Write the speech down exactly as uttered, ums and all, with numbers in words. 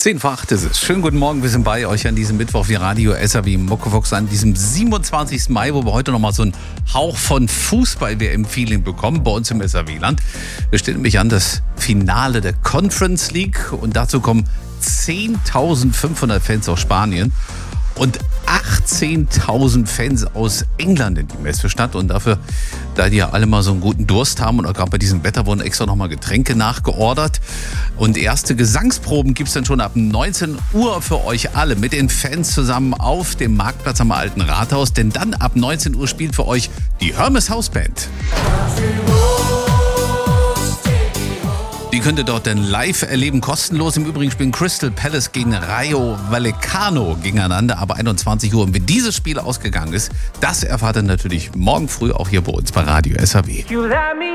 Zehn vor acht ist es. Schönen guten Morgen, wir sind bei euch an diesem Mittwoch wie Radio S R W Muckefuchs an diesem siebenundzwanzigsten Mai, wo wir heute nochmal so einen Hauch von Fußball-W M-Feeling bekommen bei uns im S R W-Land. Es steht nämlich an das Finale der Conference League und dazu kommen zehntausendfünfhundert Fans aus Spanien und achtzehntausend Fans aus England in die Messestadt. Und dafür, da die ja alle mal so einen guten Durst haben und auch gerade bei diesem Wetter wurden extra nochmal Getränke nachgeordert. Und erste Gesangsproben gibt es dann schon ab neunzehn Uhr für euch alle mit den Fans zusammen auf dem Marktplatz am Alten Rathaus. Denn dann ab neunzehn Uhr spielt für euch die Hermes Hausband. Die könnt ihr dort dann live erleben, kostenlos. Im Übrigen spielen Crystal Palace gegen Rayo Vallecano gegeneinander ab einundzwanzig Uhr. Und wie dieses Spiel ausgegangen ist, das erfahrt ihr natürlich morgen früh auch hier bei uns bei Radio S R W.